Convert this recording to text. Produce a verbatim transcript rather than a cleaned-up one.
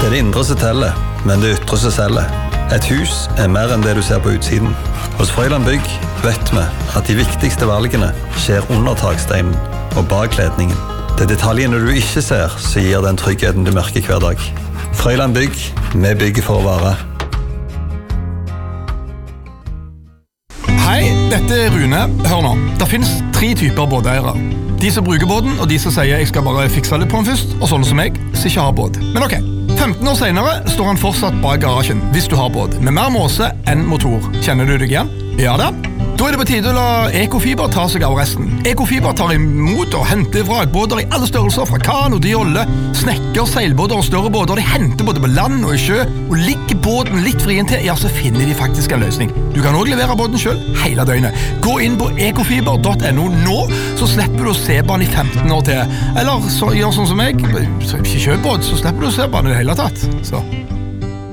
Det er det indre som teller, men det ytre som selger. Et hus er mer enn det du ser på utsiden. Hos Frøyland Bygg vet vi at de viktigste valgene skjer under taksteinen og bak ledningen. Det er detaljene du ikke ser som gir den tryggheten du merker hver dag. Frøyland Bygg, vi bygger for å vare. Hei, dette er Rune. Hør nå, det finnes tre typer båteiere. De som bruker båten, og de som sier jeg skal bare fikse litt på den først, og sånne som jeg, som ikke har båt. Men ok, femten år senere står han fortsatt bak garasjen, hvis du har båt, med mer måse enn motor. Kjenner du deg igjen? Ja da. Da er det på tide å la Ekofiber ta seg av resten. Ekofiber tar imot og henter vrakbåter i alle størrelser, fra kano, jolle, snekker, seilbåter og større båter. De henter både på land og i sjø, og ligger båten litt frien til, ja, så finner de faktisk en løsning. Du kan også levere båten selv, hele døgnet. Gå inn på ekofiber punktum no nå, så slipper du å se på den i femten år til. Eller så gjør sånn som meg, så ikke kjøp båt, så slipper du å se på den i det hele tatt. Så...